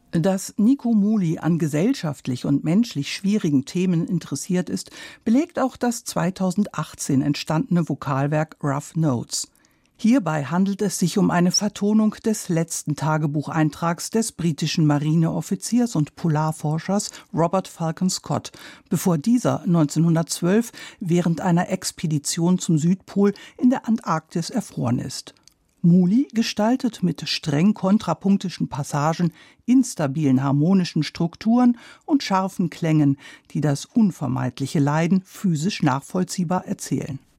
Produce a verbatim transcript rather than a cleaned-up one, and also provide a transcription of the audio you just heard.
Dass Nico Muli an gesellschaftlich und menschlich schwierigen Themen interessiert ist, belegt auch das zweitausendachtzehn entstandene Vokalwerk Rough Notes. Hierbei handelt es sich um eine Vertonung des letzten Tagebucheintrags des britischen Marineoffiziers und Polarforschers Robert Falcon Scott, bevor dieser neunzehnhundertzwölf während einer Expedition zum Südpol in der Antarktis erfroren ist. Muli gestaltet mit streng kontrapunktischen Passagen, instabilen harmonischen Strukturen und scharfen Klängen, die das unvermeidliche Leiden physisch nachvollziehbar erzählen.